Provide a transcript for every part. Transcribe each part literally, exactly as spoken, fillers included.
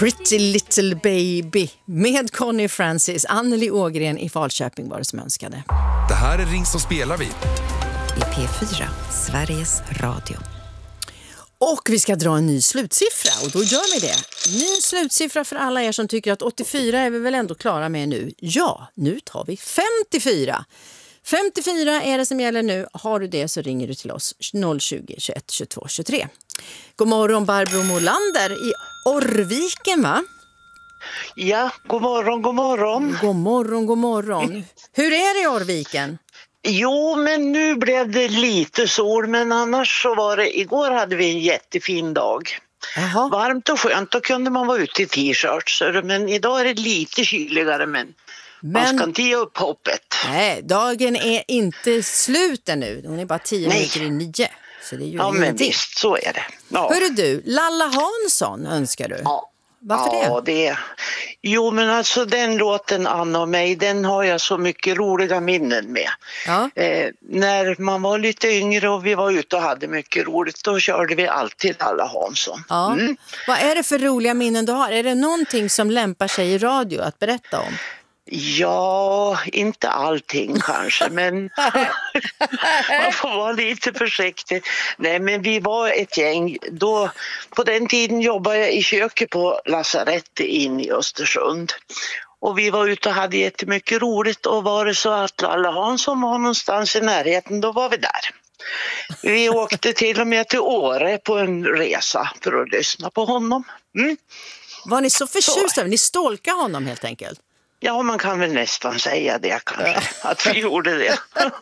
Pretty Little Baby med Connie Francis. Anneli Ågren i Falköping var det som önskade. Det här är Ring som spelar vi. I P fyra, Sveriges Radio. Och vi ska dra en ny slutsiffra och då gör vi det. Ny slutsiffra för alla er som tycker att åttiofyra är vi väl ändå klara med nu. Ja, nu tar vi femtiofyra. femtiofyra är det som gäller nu. Har du det så ringer du till oss noll tjugo, tjugoett, tjugotvå, tjugotre. God morgon Barbro Molander i Orrviken, va? Ja, god morgon, god morgon. God morgon, god morgon. Hur är det i Orrviken? Jo, men nu blev det lite sol, men annars så var det, igår hade vi en jättefin dag. Jaha. Varmt och skönt, då kunde man vara ute i t-shirts, men idag är det lite kyligare, men, Men man ska inte ge upp hoppet. nej, dagen är inte slut ännu. Hon är bara tio Nej. minuter i nio. Så det är ju Ja, men ingenting. visst, så är det. Ja. Hörru du, Lalla Hansson önskar du. Ja. Varför ja, det? det? Jo, men alltså den låten Anna och mig, den har jag så mycket roliga minnen med. Ja. Eh, när man var lite yngre och vi var ute och hade mycket roligt, då körde vi alltid Lalla Hansson. Ja. Mm. Vad är det för roliga minnen du har? Är det någonting som lämpar sig i radio att berätta om? Ja, inte allting kanske, men man får vara lite försiktig. Nej, men vi var ett gäng. Då, på den tiden jobbade jag i köket på lasarett in i Östersund. Och vi var ute och hade jättemycket roligt, och var det så att Lalla Hansson var någonstans i närheten, då var vi där. Vi åkte till och med till Åre på en resa för att lyssna på honom. Mm. Var ni så förtjusta? Ni stolkade honom helt enkelt? Ja, man kan väl nästan säga det kanske, att vi gjorde det.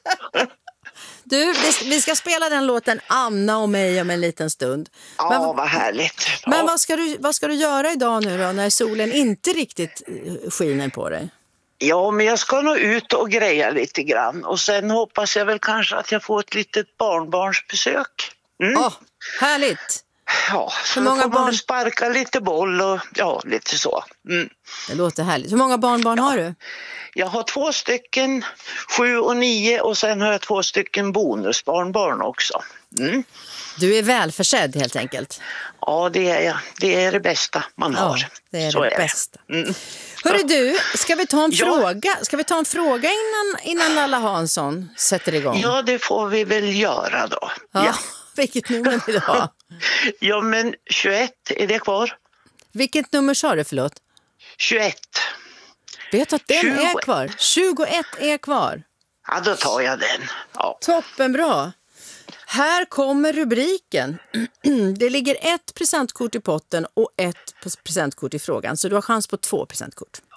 Du, vi ska spela den låten Anna och mig om en liten stund. Ja, Men, vad härligt. Ja. men vad, ska du, vad ska du göra idag nu då, när solen inte riktigt eh, skiner på dig? Ja, men jag ska nog ut och greja lite grann. Och sen hoppas jag väl kanske att jag får ett litet barnbarnsbesök. Mm. Åh, härligt! Ja, så Hur många får man barn- sparka lite boll och ja, lite så. Mm. Det låter härligt. Hur många barnbarn har du? Jag har två stycken, sju och nio, och sen har jag två stycken bonusbarnbarn också. Mm. Du är välförsedd helt enkelt. Ja, det är jag. Det är det bästa man Ja, har. det är så det är bästa. Det. Mm. Hörru du, ska vi ta en Ja. fråga? Ska vi ta en fråga innan, innan Lalla Hansson sätter igång? Ja, det får vi väl göra då. Ja. Ja, Vilket nummer vill du ha? ja men tjugoett, är det kvar? Vilket nummer sa du, förlåt? tjugoett. Vet du att den tjugo är kvar? tjugoett är kvar. Ja, då tar jag den. Ja. Toppenbra. Här kommer rubriken. Det ligger ett presentkort i potten och ett presentkort i frågan. Så du har chans på två presentkort.